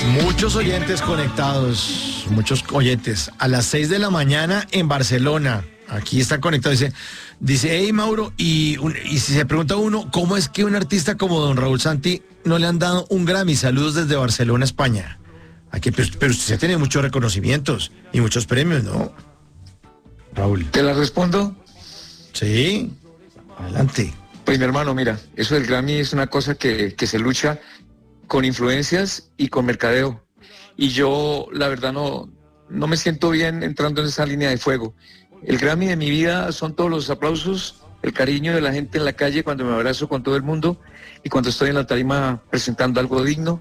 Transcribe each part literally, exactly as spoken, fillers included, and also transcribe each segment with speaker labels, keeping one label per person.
Speaker 1: Muchos oyentes conectados, muchos oyentes. A las seis de la mañana en Barcelona. Aquí están conectados. Dice, dice, hey Mauro, y, un- y si se pregunta uno, ¿cómo es que un artista como don Raúl Santi no le han dado un Grammy? Saludos desde Barcelona, España. Aquí, pero, pero usted ya tiene muchos reconocimientos y muchos premios, ¿no? Raúl.
Speaker 2: ¿Te la respondo?
Speaker 1: Sí, adelante.
Speaker 2: Pues mi hermano, mira, eso del Grammy es una cosa que, que se lucha con influencias y con mercadeo. Y yo, la verdad, no, no me siento bien entrando en esa línea de fuego. El Grammy de mi vida son todos los aplausos, el cariño de la gente en la calle cuando me abrazo con todo el mundo y cuando estoy en la tarima presentando algo digno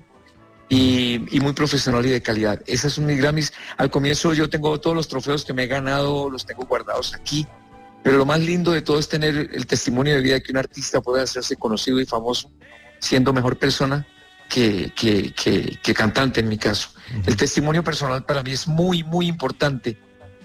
Speaker 2: y, y muy profesional y de calidad. Esas son mis Grammys. Al comienzo yo tengo todos los trofeos que me he ganado, los tengo guardados aquí. Pero lo más lindo de todo es tener el testimonio de vida de que un artista puede hacerse conocido y famoso siendo mejor persona que, que, que, que cantante en mi caso. El testimonio personal para mí es muy, muy importante.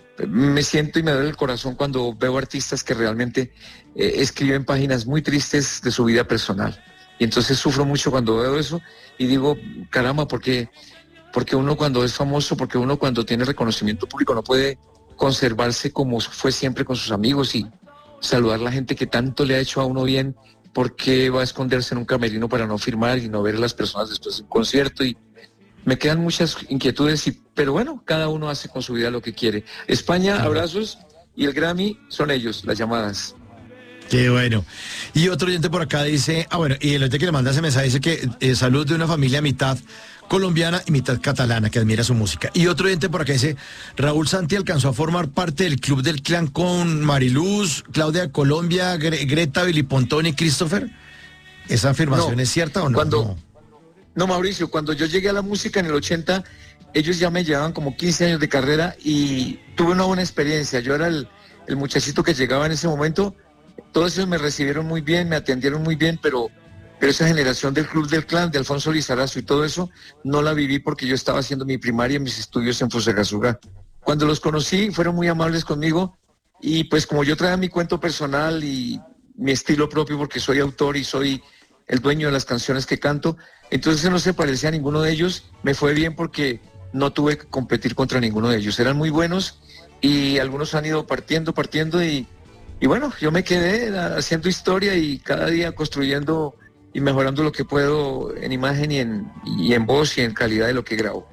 Speaker 2: Me siento y me duele el corazón cuando veo artistas que realmente eh, escriben páginas muy tristes de su vida personal. Y entonces sufro mucho cuando veo eso y digo, caramba, porque, porque uno cuando es famoso, porque uno cuando tiene reconocimiento público no puede conservarse como fue siempre con sus amigos y saludar a la gente que tanto le ha hecho a uno bien, porque va a esconderse en un camerino para no firmar y no ver a las personas después de un concierto. Y me quedan muchas inquietudes, y, pero bueno, cada uno hace con su vida lo que quiere. España, abrazos, y el Grammy son ellos, las llamadas.
Speaker 1: Qué bueno. Y otro oyente por acá dice, ah bueno, y el oyente que le manda ese mensaje dice que eh, salud de una familia mitad colombiana y mitad catalana que admira su música. Y otro oyente por acá dice, Raúl Santi alcanzó a formar parte del Club del Clan con Mariluz, Claudia de Colombia, Gre- Greta, Billy Pontón y Christopher. ¿Esa afirmación
Speaker 2: No,
Speaker 1: es cierta o no?
Speaker 2: cuando-
Speaker 1: No.
Speaker 2: No, Mauricio, cuando yo llegué a la música en el ochenta, ellos ya me llevaban como quince años de carrera y tuve una buena experiencia. Yo era el, el muchachito que llegaba en ese momento. Todos ellos me recibieron muy bien, me atendieron muy bien, pero, pero esa generación del Club del Clan, de Alfonso Lizarazo y todo eso, no la viví porque yo estaba haciendo mi primaria y mis estudios en Fusagasugá. Cuando los conocí, fueron muy amables conmigo y pues como yo traía mi cuento personal y mi estilo propio porque soy autor y soy el dueño de las canciones que canto, entonces no se parecía a ninguno de ellos. Me fue bien porque no tuve que competir contra ninguno de ellos. Eran muy buenos y algunos han ido partiendo, partiendo y, y bueno, yo me quedé haciendo historia y cada día construyendo y mejorando lo que puedo en imagen y en, y en voz y en calidad de lo que grabo.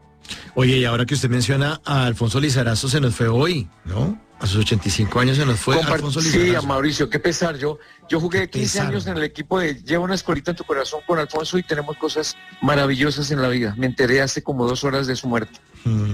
Speaker 1: Oye, y ahora que usted menciona a Alfonso Lizarazo, se nos fue hoy, ¿no? A sus ochenta y cinco años se nos fue
Speaker 2: Compart-
Speaker 1: Alfonso
Speaker 2: sí,
Speaker 1: Lizarazo.
Speaker 2: a Mauricio, qué pesar. Yo, yo jugué quince
Speaker 1: pesar.
Speaker 2: años en el equipo de Lleva una escuelita en tu corazón con Alfonso y tenemos cosas maravillosas en la vida. Me enteré hace como dos horas de su muerte.
Speaker 1: Mm.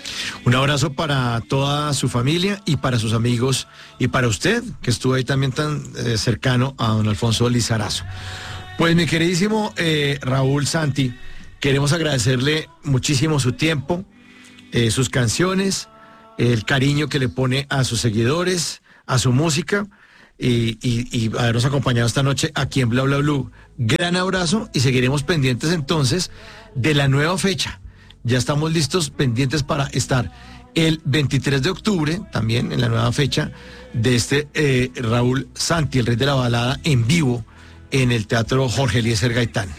Speaker 1: Un abrazo para toda su familia y para sus amigos y para usted, que estuvo ahí también tan eh, cercano a don Alfonso Lizarazo. Pues mi queridísimo eh, Raúl Santi, queremos agradecerle muchísimo su tiempo, eh, sus canciones, el cariño que le pone a sus seguidores, a su música y, y, y habernos acompañado esta noche aquí en Bla Bla Blue. Gran abrazo y seguiremos pendientes entonces de la nueva fecha. Ya estamos listos, pendientes para estar el veintitrés de octubre, también en la nueva fecha de este eh, Raúl Santi, el rey de la balada, en vivo en el Teatro Jorge Eliezer Gaitán.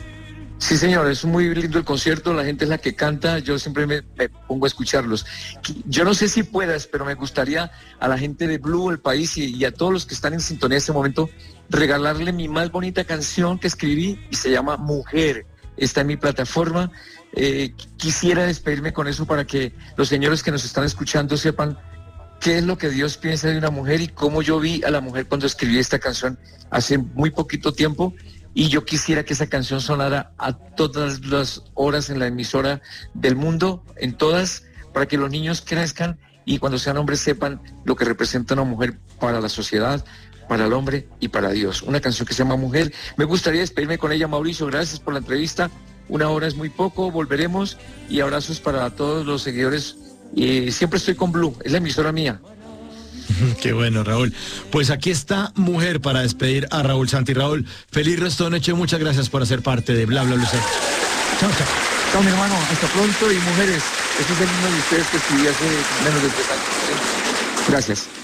Speaker 2: Sí, señor, es muy lindo el concierto, la gente es la que canta, yo siempre me, me pongo a escucharlos. Yo no sé si puedas, pero me gustaría a la gente de Blue, el país, y, y a todos los que están en sintonía en este momento, regalarle mi más bonita canción que escribí y se llama Mujer. Está en mi plataforma. Eh, quisiera despedirme con eso para que los señores que nos están escuchando sepan qué es lo que Dios piensa de una mujer y cómo yo vi a la mujer cuando escribí esta canción hace muy poquito tiempo. Y yo quisiera que esa canción sonara a todas las horas en la emisora del mundo, en todas, para que los niños crezcan y cuando sean hombres sepan lo que representa una mujer para la sociedad, para el hombre y para Dios. Una canción que se llama Mujer. Me gustaría despedirme con ella, Mauricio. Gracias por la entrevista. Una hora es muy poco, volveremos y abrazos para todos los seguidores. Y siempre estoy con Blue, es la emisora mía.
Speaker 1: Qué bueno, Raúl. Pues aquí está Mujer para despedir a Raúl Santi. Raúl, feliz resto de noche. Muchas gracias por hacer parte de Bla Bla Bla. Chao, chao.
Speaker 2: Chao, mi hermano. Hasta pronto. Y mujeres, este es el himno de ustedes que escribí hace menos de tres años. Gracias.